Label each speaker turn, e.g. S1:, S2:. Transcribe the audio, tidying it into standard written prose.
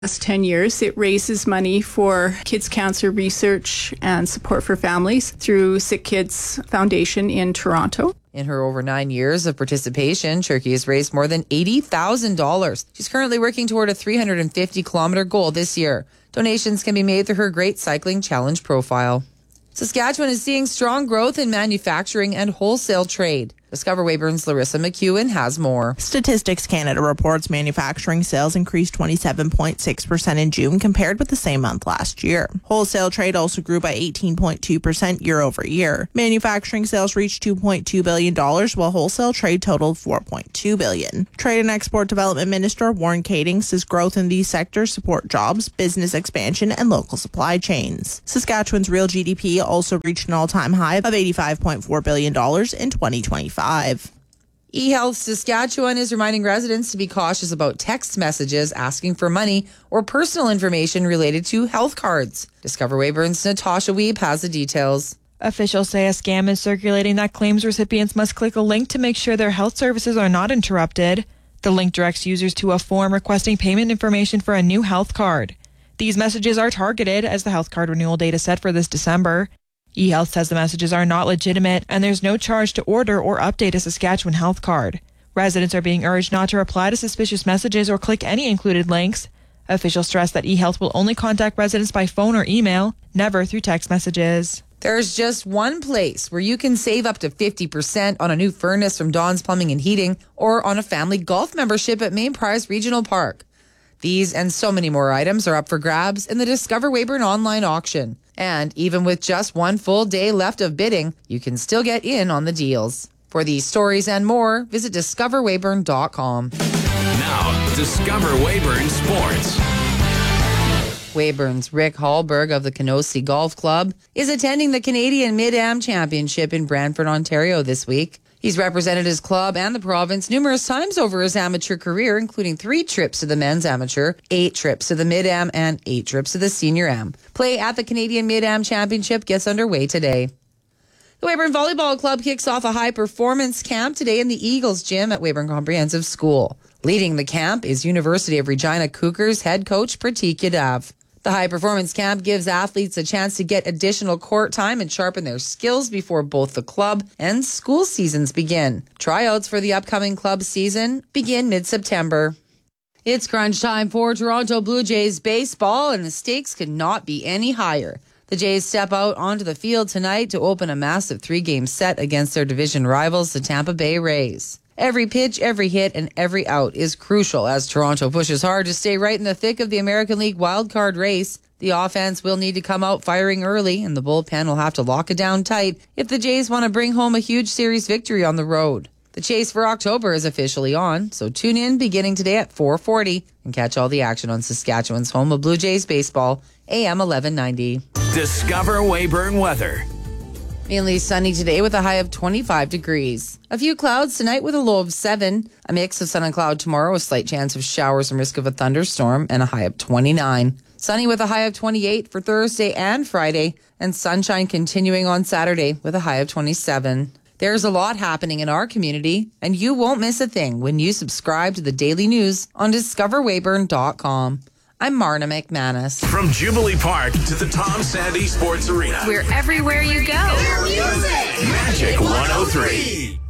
S1: last 10 years. It raises money for kids cancer research and support for families through Sick Kids Foundation in Toronto.
S2: In her over 9 years of participation, Cherki has raised more than $80,000. She's currently working toward a 350-kilometer goal this year. Donations can be made through her Great Cycling Challenge profile. Saskatchewan is seeing strong growth in manufacturing and wholesale trade. Discover Weyburn's Larissa McEwen has more.
S3: Statistics Canada reports manufacturing sales increased 27.6% in June compared with the same month last year. Wholesale trade also grew by 18.2% year over year. Manufacturing sales reached $2.2 billion, while wholesale trade totaled $4.2 billion. Trade and Export Development Minister Warren Kading says growth in these sectors support jobs, business expansion, and local supply chains. Saskatchewan's real GDP also reached an all-time high of $85.4 billion in 2025.
S2: eHealth Saskatchewan is reminding residents to be cautious about text messages asking for money or personal information related to health cards. Discover Weyburn's Natasha Weeb has the details.
S4: Officials say a scam is circulating that claims recipients must click a link to make sure their health services are not interrupted. The link directs users to a form requesting payment information for a new health card. These messages are targeted as the health card renewal date is set for this December. eHealth says the messages are not legitimate and there's no charge to order or update a Saskatchewan health card. Residents are being urged not to reply to suspicious messages or click any included links. Officials stress that eHealth will only contact residents by phone or email, never through text messages.
S2: There's just one place where you can save up to 50% on a new furnace from Dawn's Plumbing and Heating or on a family golf membership at Main Prize Regional Park. These and so many more items are up for grabs in the Discover Weyburn online auction. And even with just one full day left of bidding, you can still get in on the deals. For these stories and more, visit discoverweyburn.com.
S5: Now, Discover Weyburn Sports.
S2: Weyburn's Rick Hallberg of the Kenosee Golf Club is attending the Canadian Mid-Am Championship in Brantford, Ontario this week. He's represented his club and the province numerous times over his amateur career, including 3 trips to the men's amateur, 8 trips to the Mid-Am, and 8 trips to the Senior Am. Play at the Canadian Mid-Am Championship gets underway today. The Weyburn Volleyball Club kicks off a high-performance camp today in the Eagles Gym at Weyburn Comprehensive School. Leading the camp is University of Regina Cougars head coach Pratik Yadav. The high-performance camp gives athletes a chance to get additional court time and sharpen their skills before both the club and school seasons begin. Tryouts for the upcoming club season begin mid-September. It's crunch time for Toronto Blue Jays baseball, and the stakes could not be any higher. The Jays step out onto the field tonight to open a massive 3-game set against their division rivals, the Tampa Bay Rays. Every pitch, every hit, and every out is crucial as Toronto pushes hard to stay right in the thick of the American League wildcard race. The offense will need to come out firing early, and the bullpen will have to lock it down tight if the Jays want to bring home a huge series victory on the road. The chase for October is officially on, so tune in beginning today at 4:40 and catch all the action on Saskatchewan's home of Blue Jays baseball, AM 1190.
S5: Discover Weyburn weather.
S2: Mainly sunny today with a high of 25 degrees. A few clouds tonight with a low of 7. A mix of sun and cloud tomorrow, a slight chance of showers and risk of a thunderstorm, and a high of 29. Sunny with a high of 28 for Thursday and Friday, and sunshine continuing on Saturday with a high of 27. There's a lot happening in our community, and you won't miss a thing when you subscribe to the daily news on discoverweyburn.com. I'm Marna McManus.
S5: From Jubilee Park to the Tom Sandy Sports Arena.
S6: We're everywhere you go.
S5: Magic 103.